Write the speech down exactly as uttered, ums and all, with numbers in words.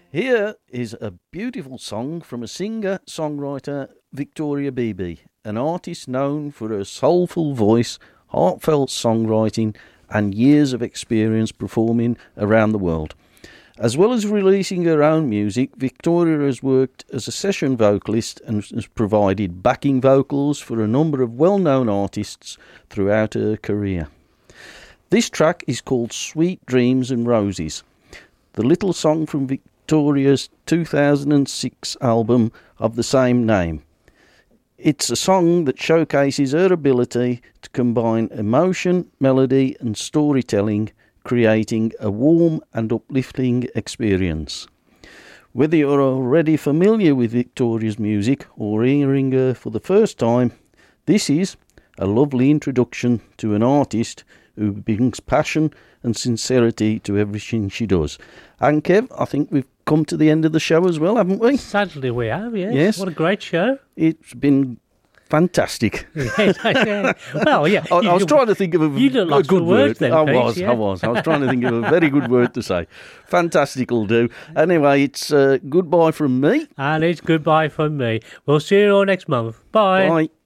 Here is a beautiful song from a singer-songwriter, Victoria Beebe, an artist known for her soulful voice, heartfelt songwriting, and years of experience performing around the world. As well as releasing her own music, Victoria has worked as a session vocalist and has provided backing vocals for a number of well-known artists throughout her career. This track is called Sweet Dreams and Roses, the little song from Victoria's two thousand six album of the same name. It's a song that showcases her ability to combine emotion, melody and storytelling, creating a warm and uplifting experience. Whether you're already familiar with Victoria's music or hearing her for the first time, this is a lovely introduction to an artist who brings passion and sincerity to everything she does. And Kev, I think we've come to the end of the show as well, haven't we? Sadly we have, yes. Yes. What a great show. It's been fantastic. Yes, yeah. Well, yeah. I, I was trying to think of a, you did a lots good of word. words then, I Pete, was, yeah. I was. I was trying to think of a very good word to say. Fantastic will do. Anyway, it's uh, goodbye from me. And it's goodbye from me. We'll see you all next month. Bye. Bye.